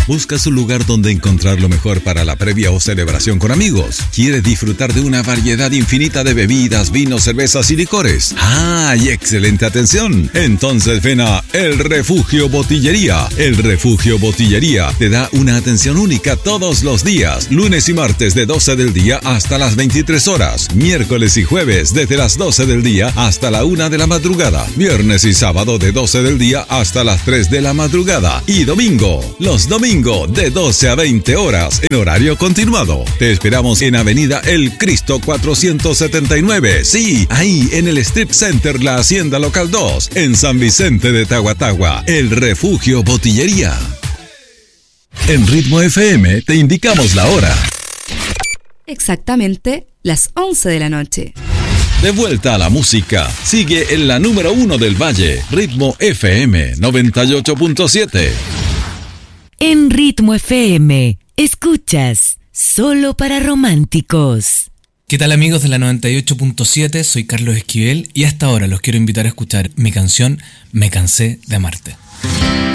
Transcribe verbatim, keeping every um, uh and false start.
¿Buscas un lugar donde encontrar lo mejor para la previa o celebración con amigos? ¿Quieres disfrutar de una variedad infinita de bebidas, vinos, cervezas y licores? ¡Ah! ¡Y excelente atención! Entonces ven a El Refugio Botillería. El Refugio Botillería te da una atención única todos los días. Lunes y martes de doce del día hasta las veintitrés horas. Miércoles y jueves desde las doce del día hasta la una de la madrugada. Viernes y sábado de doce del día hasta las tres de la madrugada. Y domingo, los domingos de doce a veinte horas en horario continuado. Te esperamos en Avenida El Cristo cuatrocientos setenta y nueve. Sí, ahí en el Strip Center La Hacienda Local dos, en San Vicente de Tahuatahua. El Refugio Botillería. En Ritmo F M te indicamos la hora. Exactamente las once de la noche. De vuelta a la música. Sigue en la número uno del Valle. Ritmo F M noventa y ocho punto siete. En Ritmo F M, escuchas Solo para Románticos. ¿Qué tal, amigos de la noventa y ocho punto siete? Soy Carlos Esquivel y hasta ahora los quiero invitar a escuchar mi canción Me Cansé de Amarte.